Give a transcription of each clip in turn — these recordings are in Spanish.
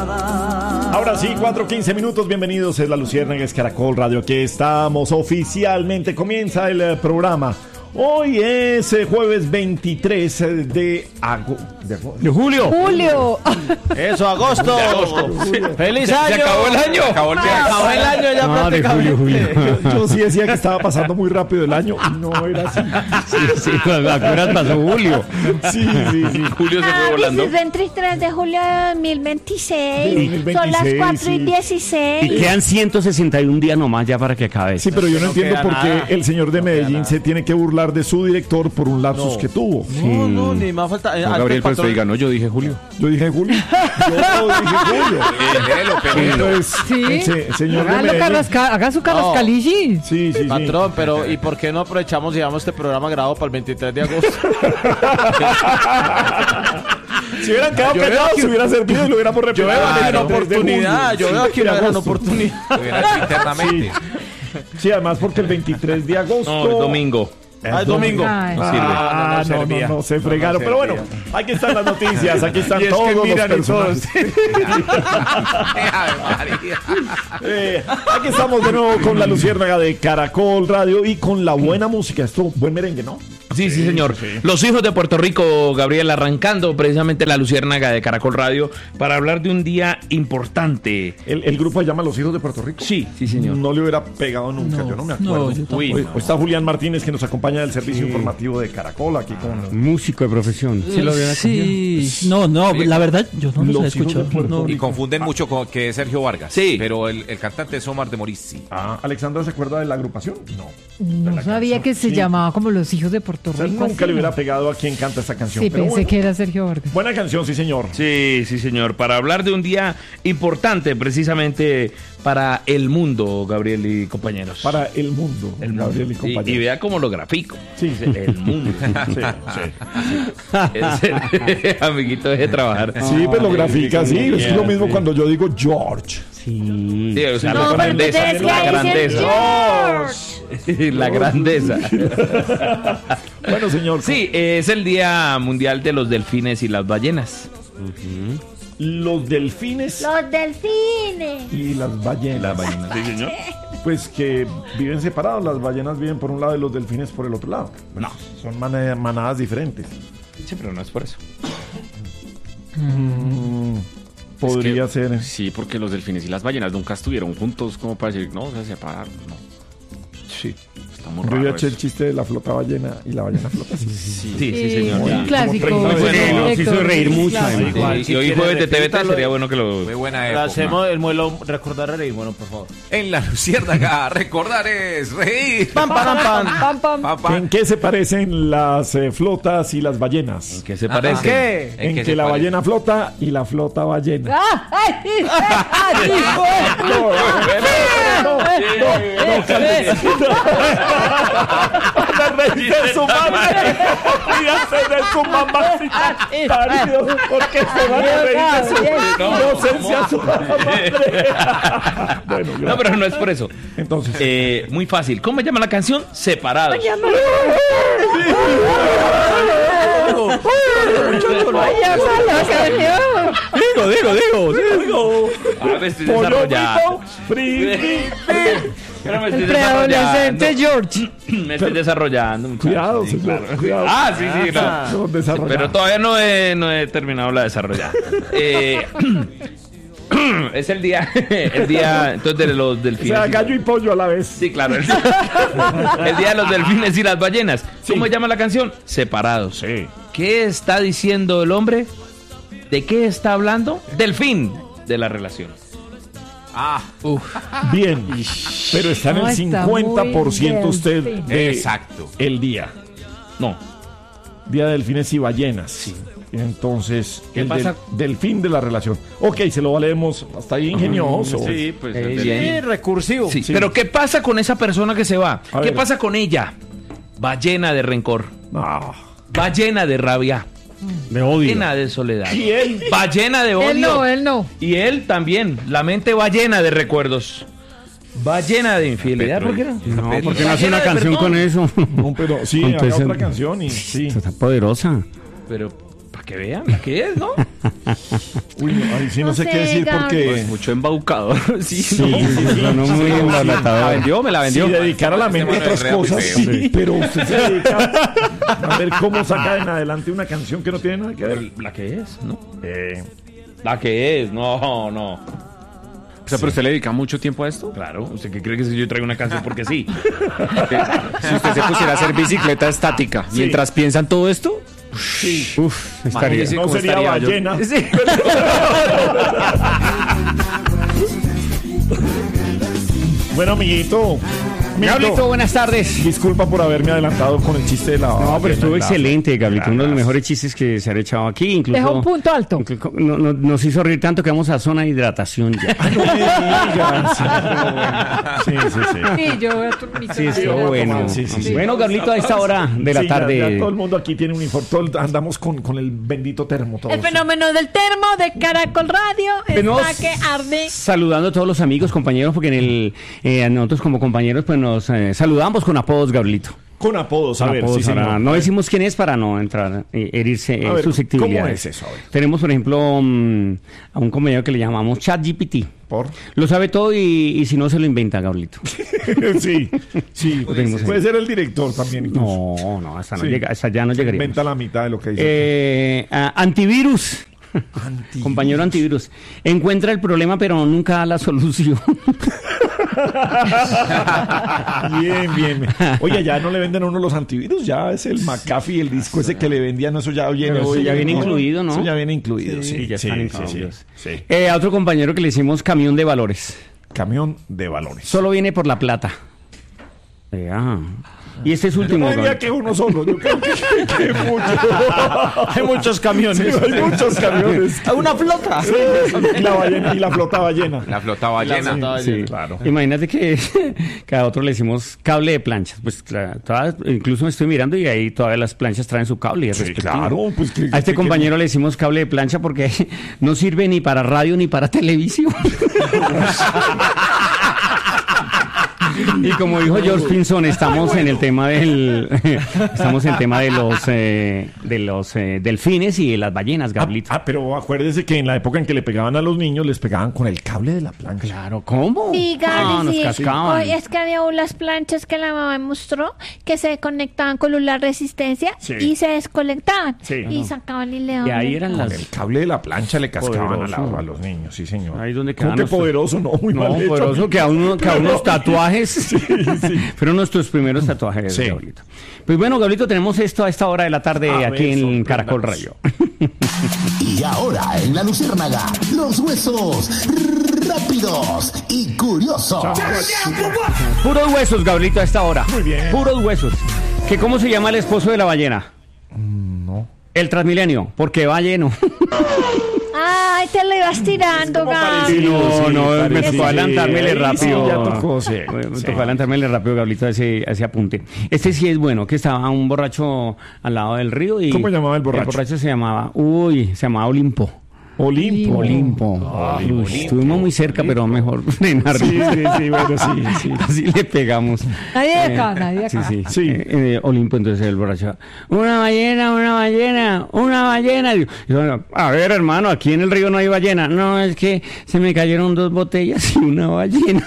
Ahora sí, 4:15 minutos, bienvenidos, es La Luciérnaga, es Caracol Radio, aquí estamos, oficialmente comienza el programa. Hoy es jueves 23 de julio. ¡Julio! Eso, agosto. ¡Feliz año! Se acabó el año. Acabó el año ya prácticamente. Julio. Yo sí decía que estaba pasando muy rápido el año y no era así. Sí, ¿a qué horas pasó julio? Sí. Julio se fue volando. Es el 23 de julio de 2026. Son las 4:16. Y quedan 161 días nomás ya para que acabe. Sí, pero yo no entiendo queda por qué nada. el señor de Medellín se tiene que burlar de su director por un lapsus que tuvo. No, ni más falta. Gabriel, pues te diga, no, yo dije julio. Yo dije Julio. Entonces, Sí. señor de Hágalo Medellín. haga su carrascalici. Sí. Patrón, pero ¿y por qué no aprovechamos y llevamos este programa grabado para el 23 de agosto? Si hubieran quedado Yo veo callados, que- se hubiera servido y lo hubiéramos Yo veo aquí una repetido. oportunidad. Yo veo aquí una gran oportunidad. Internamente. Sí, además porque el 23 de agosto. No, el domingo. Ah, es domingo. Ay. No, se fregaron. Pero bueno, aquí están las noticias, aquí están Y es que todos los miran y personajes. Aquí estamos de nuevo con La Luciérnaga de Caracol Radio y con la buena música. Esto, buen merengue, ¿no? Sí, señor. Los hijos de Puerto Rico, Gabriel, arrancando precisamente La Luciérnaga de Caracol Radio para hablar de un día importante. El grupo se llama Los Hijos de Puerto Rico. Sí, señor. No le hubiera pegado nunca, yo no me acuerdo. Hoy está Julián Martínez, que nos acompaña del servicio informativo de Caracol, aquí con Músico de profesión. ¿Sí lo vieron? Sí. No, la verdad, yo no Los los he Hijos de escuchado. Puerto No. Rico. Y confunden mucho con que es Sergio Vargas. Sí. Pero el cantante es Omar de Morizzi. ¿Alexandra se acuerda de la agrupación? No. No sabía que se Sí. llamaba como Los Hijos de Puerto O sea, Rico. nunca así, le hubiera ¿no? pegado a quien canta esta canción. Sí, pero pensé bueno. que era Sergio Vargas. Buena canción, sí, señor. Sí, señor. Para hablar de un día importante precisamente para el mundo, Gabriel y compañeros. Para el mundo, el Gabriel y mundo. compañeros. Y vea cómo lo grafico. Sí. El mundo. Amiguito, deje de trabajar. Sí, pero lo grafica así. Es lo mismo cuando yo digo George. Sí, o sea, No, la pero grandeza. ustedes La que dicen grandeza. George. La grandeza. Bueno, señor. Sí, es el Día Mundial de los Delfines y las Ballenas. Los delfines Los delfines. y las ballenas. Sí, señor. Pues que viven separados. Las ballenas viven por un lado y los delfines por el otro lado. No. Son manadas diferentes. Sí, pero no es por eso. Podría ser. Sí, porque los delfines y las ballenas nunca estuvieron juntos como para decir, no, se separaron, no. Sí. Está muy Yo ya raro eché el eso. chiste de la flota ballena y la ballena flota. Sí, señor. Un clásico. Como 30 Bueno, nos hizo reír mucho. Clásico. Igual, si hoy jueves de TVT sería bueno que lo... Muy buena Le época. hacemos el muelo recordar reír, bueno, por favor. En La Luciérnaga, recordar es reír. Pam, pam, pam. Pam, pam. Papá. ¿En qué se parecen las flotas y las ballenas? ¿Qué se ¿En parece? qué? En qué que se la parece? ballena flota y la flota ballena. ¡Ay! De su madre. Ríase de su mamacita. Parido, porque se van a reír de su inocencia su madre. Bueno, No, pero no es por eso. entonces. Muy fácil. ¿Cómo se llama la canción? Separados. Digo. Ah, me estoy Pollo desarrollando. frito, frito. Pero me estoy Preadolescente desarrollando. George. Me estoy desarrollando. muchacho. Cuidado, Sí, señor. claro. Cuidado. Ah, sí, no. No, desarrollado. Pero todavía no he terminado la desarrollada. Es el día entonces de los O delfines. sea, gallo y pollo a la vez. Sí, claro. El día de los delfines y las ballenas. ¿Cómo se llama la canción? Separados. Sí. ¿Qué está diciendo el hombre? ¿De qué está hablando? Del fin de la relación. Bien. Pero está en No, el está muy 50% usted delfín. de Exacto. el día. No. Día de delfines y ballenas. Sí. Entonces, ¿Qué el pasa? del fin de la relación. Ok, se lo valemos. Hasta ahí ingenioso. Sí, pues Sí, recursivo. Sí. Sí. Pero ¿qué pasa con esa persona que se va? A ¿Qué ver. pasa con ella? Va llena de rencor. No. Va llena de rabia. Me odio. Llena de soledad. Y él. Va llena de odio. Él no. Y él también. La mente va llena de recuerdos. Va llena de infidelidad. ¿Por qué no? No, porque no hace una canción con eso. No, pero sí, haga Entonces, otra canción y sí. Está poderosa. Pero, ¿para que vean, la que es, ¿no? Uy, no, ahí sí no No sé sé, qué decir Gab. porque... Pues mucho embaucador. Sí, Sí, sonó muy La embalatador. vendió, me la vendió. Si dedicar a la mente a Este man otras es re cosas, feo. sí, pero usted se dedica a ver cómo saca en adelante una canción que no tiene nada que ver. La que es, ¿no? La que es, no. O sea, pero usted le dedica mucho tiempo a esto. Claro, ¿usted qué cree que si yo traigo una canción porque sí? Si usted se pusiera a hacer bicicleta estática mientras piensan todo esto, Uf, estaría. imagínese No cómo sería estaría yo. ballena. Sí. Bueno, amiguito. Gablito, buenas tardes. Disculpa por haberme adelantado con el chiste de la... No, pero estuvo ballena. excelente, Gablito. Uno de los Gracias. mejores chistes que se han echado aquí. Incluso, Deja un punto alto. Nos hizo reír tanto que vamos a zona de hidratación ya. No me digas. Sí, sí, sí. Sí, yo voy a mi Sí, estuvo voy a bueno. tomar, sí. Bueno, Gablito, a esta hora de la Sí, tarde. ya todo el mundo aquí tiene un informe. Andamos con el bendito termo. Todos. El fenómeno del termo de Caracol Radio Venimos está que arde. saludando a todos los amigos, compañeros, porque a nosotros como compañeros pues nos saludamos con apodos, Gablito. Con apodos, a Con ver, apodos, sí, ahora, señor. no decimos quién es para no entrar, herirse A ver, susceptibilidades. ¿cómo es eso? A ver. Tenemos, por ejemplo, a un compañero que le llamamos ChatGPT. ¿Por? Lo sabe todo y si no se lo inventa, Gablito. Sí, sí. Puede ser el director también. incluso. No, hasta, Sí. hasta allá no llegaríamos. Inventa la mitad de lo que dice. Antivirus. Compañero antivirus. Encuentra el problema pero nunca da la solución. Bien, bien. Oye, ya no le venden a uno los antivirus, ya es el McAfee, el disco ese que le vendían, eso ya viene. Pero eso ya viene incluido, ¿no? Eso ya viene incluido, sí. ya están sí, incluidos. sí. A otro compañero que le hicimos camión de valores. Camión de valores. Solo viene por la plata. Y este es Yo último. no diría Gablito. que uno solo, yo creo que mucho. Hay muchos camiones. Sí, hay muchos camiones. Una flota. Y la ballena, y la flota ballena. La flota ballena. Sí, claro. Imagínate que cada otro le hicimos cable de planchas. Pues incluso me estoy mirando y ahí todavía las planchas traen su cable. Sí, respectivo. claro, pues A este compañero le hicimos cable de plancha porque no sirve ni para radio ni para televisión. Y como dijo George Pinson, estamos en el tema de los delfines y de las ballenas, Gablito. Pero acuérdese que en la época en que le pegaban a los niños, les pegaban con el cable de la plancha. Claro, ¿cómo? Sí, Gaby, nos sí. cascaban. Oye, es que había unas planchas que la mamá me mostró que se conectaban con la resistencia Sí. y se desconectaban. Sí. Y sacaban y le Y daban. ahí eran Con las... el cable de la plancha le cascaban Poderoso. a los niños, sí, señor. Ahí donde ¿Cómo quedan que nuestros- poderoso? No, muy No, mal hecho. poderoso que a unos tatuajes. Sí. Fueron nuestros primeros tatuajes, Sí. Gablito. Pues bueno, Gablito, tenemos esto a esta hora de la tarde A aquí ver, en Caracol sorpréndanos. Radio. Y ahora en la Luciérnaga, los huesos rápidos y curiosos. Puros huesos, Gablito, a esta hora. Muy bien. Puros huesos. ¿Cómo se llama el esposo de la ballena? No. El Transmilenio, porque va lleno. Ay, te lo ibas tirando, como Gaby. parecido. Sí, me parecido. tocó adelantármele Sí, rápido. sí, ya tocó, sí. Me Sí. tocó adelantármele rápido, Gablito, ese apunte. Este sí es bueno, que estaba un borracho al lado del río y... ¿Cómo llamaba el borracho? El borracho se llamaba Olimpo. Olimpo. Uy, estuvimos muy cerca, pero mejor frenar. Sí, bueno, sí. Así le pegamos. Nadie de acá, nadie de Sí, acá. sí. Sí. Olimpo, entonces el borracho. Una ballena. Y yo, a ver, hermano, aquí en el río no hay ballena. No, es que se me cayeron 2 botellas y una ballena.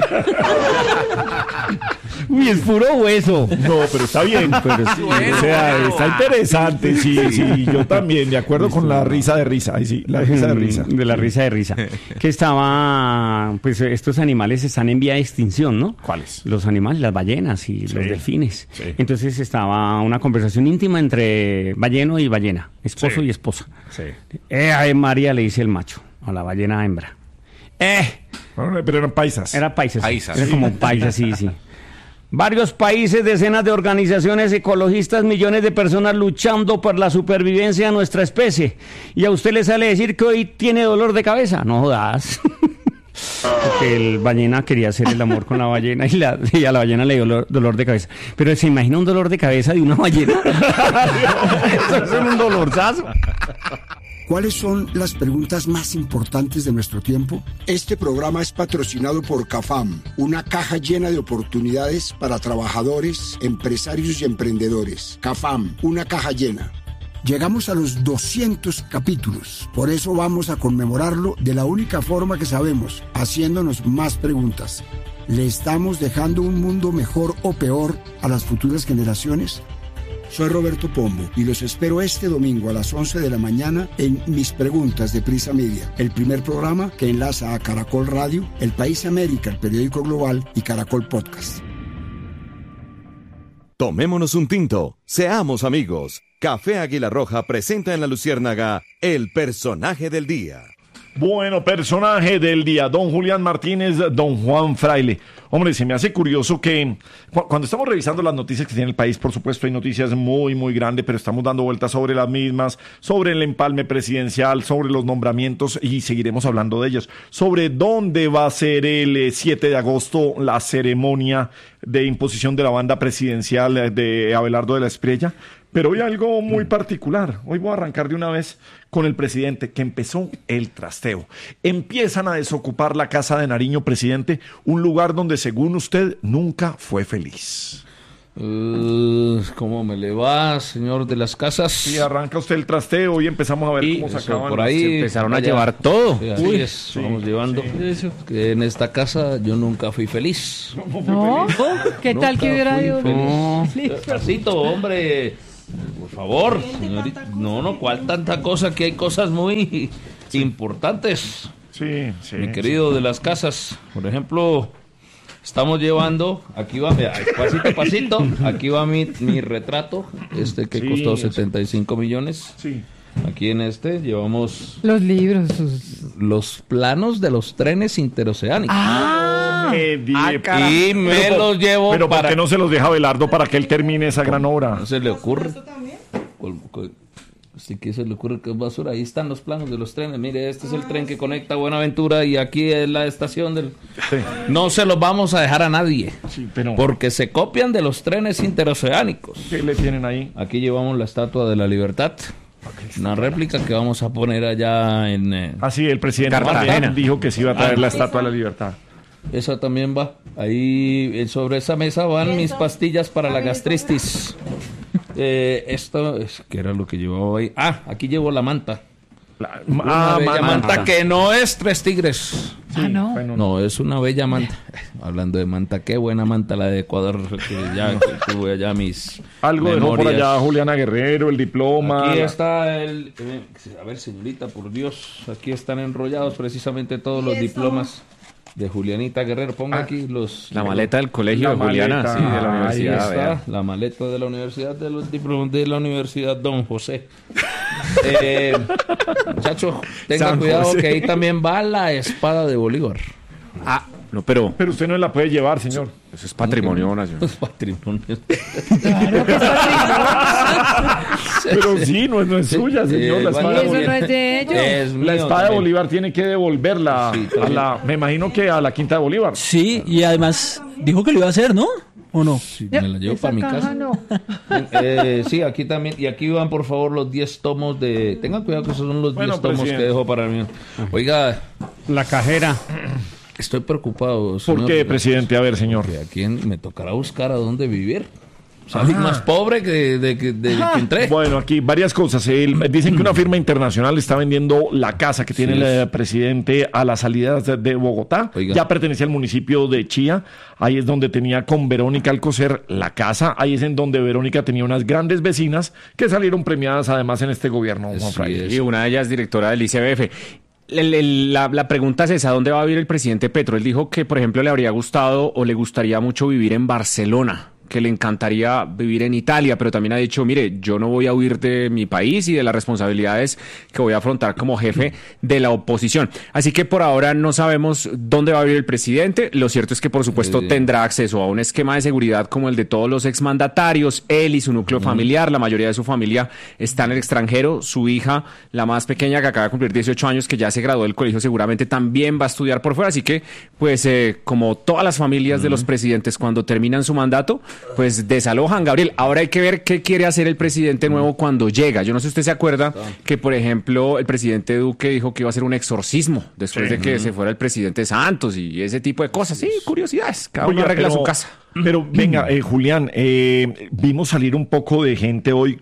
Uy, es puro hueso. No, pero está bien. Pero sí, O sea, está interesante. Sí, yo también, de acuerdo con la risa de risa. Ay, sí, la risa de risa. De la risa de risa. Que estaba, pues estos animales están en vía de extinción, ¿no? ¿Cuáles? Los animales, las ballenas y los delfines. Sí. Entonces estaba una conversación íntima entre balleno y ballena, esposo Sí. y esposa. Sí. Ay, María, le dice el macho a la ballena hembra. Bueno, pero eran paisas. Era paisas. Paisas. Era como paisas, sí. Varios países, decenas de organizaciones ecologistas, millones de personas luchando por la supervivencia de nuestra especie. Y a usted le sale decir que hoy tiene dolor de cabeza. No jodas. Porque el ballena quería hacer el amor con la ballena y a la ballena le dio dolor de cabeza. Pero se imagina un dolor de cabeza de una ballena. Eso es un dolorzazo. ¿Cuáles son las preguntas más importantes de nuestro tiempo? Este programa es patrocinado por CAFAM, una caja llena de oportunidades para trabajadores, empresarios y emprendedores. CAFAM, una caja llena. Llegamos a los 200 capítulos. Por eso vamos a conmemorarlo de la única forma que sabemos, haciéndonos más preguntas. ¿Le estamos dejando un mundo mejor o peor a las futuras generaciones? Soy Roberto Pombo y los espero este domingo a las 11 de la mañana en Mis Preguntas de Prisa Media, el primer programa que enlaza a Caracol Radio, El País América, el periódico global y Caracol Podcast. Tomémonos un tinto, seamos amigos. Café Águila Roja presenta en La Luciérnaga el personaje del día. Bueno, personaje del día, don Julián Martínez, don Juan Fraile. Hombre, se me hace curioso que cuando estamos revisando las noticias que tiene el país, por supuesto hay noticias muy, muy grandes, pero estamos dando vueltas sobre las mismas, sobre el empalme presidencial, sobre los nombramientos y seguiremos hablando de ellos, sobre dónde va a ser el 7 de agosto la ceremonia de imposición de la banda presidencial de Abelardo de la Espriella. Pero hoy algo muy particular. Hoy voy a arrancar de una vez con el presidente, que empezó el trasteo. Empiezan a desocupar la Casa de Nariño, presidente, un lugar donde, según usted, nunca fue feliz. ¿Cómo me le va, señor de las casas? Sí, arranca usted el trasteo y empezamos a ver cómo se acaban. Por ahí se empezaron a llevar todo. Sí, así es, vamos llevando. Sí. Que en esta casa yo nunca fui feliz. ¿No? ¿Qué tal que hubiera ido? Despacito, hombre. Por favor, señorita. No, ¿cuál tanta cosa? Que hay cosas muy importantes. Sí. Mi querido de las casas, por ejemplo, estamos llevando, aquí va, pasito, aquí va mi retrato, que costó 75 millones. Sí. Aquí en llevamos los libros, los planos de los trenes interoceánicos. Y me los llevo. Pero ¿por qué no se los deja Abelardo para que él termine esa gran obra? No se le ocurre. Así que se le ocurre que es basura. Ahí están los planos de los trenes. Mire, este es el tren que conecta Buenaventura y aquí es la estación del... Sí. No se los vamos a dejar a nadie. Sí, pero... porque se copian de los trenes interoceánicos. ¿Qué le tienen ahí? Aquí llevamos la Estatua de la Libertad. Una réplica que vamos a poner allá en... sí, el presidente también dijo que se iba a traer la Estatua de la Libertad. Esa también va. Ahí sobre esa mesa van mis pastillas para la gastritis. Esto es que era lo que llevaba ahí. Aquí llevo la manta. Una bella manta que no es Tres Tigres. Sí, no. Bueno, no, es una bella manta. Hablando de manta, qué buena manta la de Ecuador. Que ya tuve allá mis algo memorias. Dejó por allá Juliana Guerrero, el diploma. Aquí está el... A ver, señorita, por Dios. Aquí están enrollados precisamente todos los diplomas de Julianita Guerrero. Ponga aquí la maleta del colegio de Juliana, sí, de la universidad. Ahí está, la maleta de la universidad, de los diplomas de la Universidad Don José. Muchacho, tenga San cuidado José. que ahí también va la espada de Bolívar. No, pero usted no la puede llevar, señor. Eso es patrimonio nacional. Es patrimonio. Claro que es Pero sí, no es suya, señor. La espada de eso no Bolívar. es de ellos. La espada de Bolívar tiene que devolverla me imagino que a la Quinta de Bolívar. Sí, y además dijo que lo iba a hacer, ¿no? ¿O no? Sí, me la llevo para mi casa. No. Sí, aquí también. Y aquí van, por favor, los 10 tomos de... Tengan cuidado que esos son los 10 tomos presidente, que dejo para mí. Oiga, La cajera. estoy preocupado. ¿Por qué, presidente? A ver, señor. Que aquí me tocará buscar a dónde vivir. Salí más pobre que entré. Bueno, aquí varias cosas. Dicen que una firma internacional está vendiendo la casa que tiene el presidente a las salidas de Bogotá. Oiga. Ya pertenece al municipio de Chía. Ahí es donde tenía con Verónica Alcocer la casa. Ahí es en donde Verónica tenía unas grandes vecinas que salieron premiadas además en este gobierno, Juan Fraile. Y una de ellas directora del ICBF. La pregunta es esa, ¿dónde va a vivir el presidente Petro? Él dijo que, por ejemplo, le habría gustado o le gustaría mucho vivir en Barcelona, que le encantaría vivir en Italia, pero también ha dicho, mire, yo no voy a huir de mi país y de las responsabilidades que voy a afrontar como jefe de la oposición. Así que por ahora no sabemos dónde va a vivir el presidente. Lo cierto es que, por supuesto, tendrá acceso a un esquema de seguridad como el de todos los exmandatarios, él y su núcleo familiar. La mayoría de su familia está en el extranjero. Su hija, la más pequeña, que acaba de cumplir 18 años, que ya se graduó del colegio, seguramente también va a estudiar por fuera. Así que, pues, como todas las familias de los presidentes, cuando terminan su mandato, pues desalojan, Gabriel. Ahora hay que ver qué quiere hacer el presidente nuevo cuando llega. Yo no sé si usted se acuerda que, por ejemplo, el presidente Duque dijo que iba a hacer un exorcismo después de que se fuera el presidente Santos y ese tipo de cosas. Sí, curiosidades. Cada uno arregla su casa. Pero venga, Julián, vimos salir un poco de gente hoy con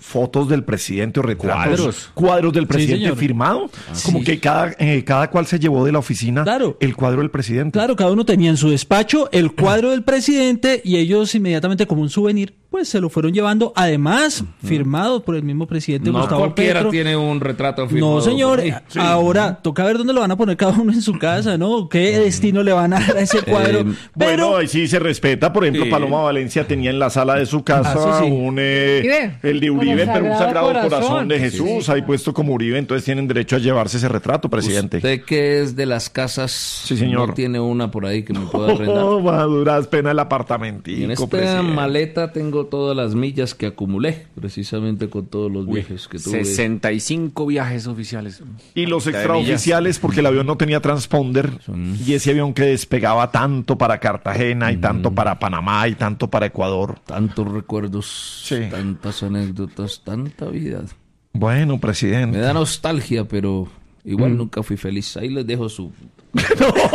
fotos del presidente o retratos, Cuadros. cuadros del Sí, presidente señor. firmado, como que cada cual se llevó de la oficina el cuadro del presidente. Claro, cada uno tenía en su despacho el cuadro del presidente y ellos inmediatamente como un souvenir, pues se lo fueron llevando, además firmado por el mismo presidente No Gustavo cualquiera Petro. tiene un retrato firmado. No, señor. por ahí. Ahora toca ver dónde lo van a poner cada uno en su casa, ¿no? ¿Qué destino le van a dar a ese cuadro? Bueno, ahí sí se respeta. Por ejemplo, Sí. Paloma Valencia tenía en la sala de su casa Ah, sí, sí. el de Uribe, Con el pero un Sagrado Sagrado Corazón Corazón. de Jesús, ahí puesto como Uribe, entonces tienen derecho a llevarse ese retrato, presidente. Usted que es de las casas, señor. no tiene una por ahí que me pueda arrendar. Oh, maduras pena el apartamentico, Y en esta presidente. maleta tengo todas las millas que acumulé, precisamente con todos los viajes que tuve. 65 viajes oficiales. Y los De extraoficiales, porque el avión no tenía transponder, y ese avión que despegaba tanto para Cartagena, y tanto para Panamá, y tanto para Ecuador. Tantos recuerdos, tantas anécdotas, tanta vida. Bueno, presidente. Me da nostalgia, pero igual nunca fui feliz. Ahí les dejo su...